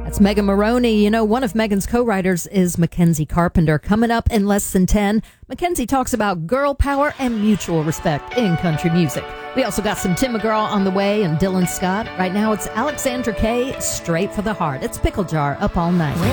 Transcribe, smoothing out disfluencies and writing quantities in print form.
That's Megan Maroney. You know, one of Megan's co-writers is Mackenzie Carpenter. Coming up in less than 10, Mackenzie talks about girl power and mutual respect in country music. We also got some Tim McGraw on the way and Dylan Scott. Right now it's Alexandra Kay, Straight for the Heart. It's Pickle Jar up all night.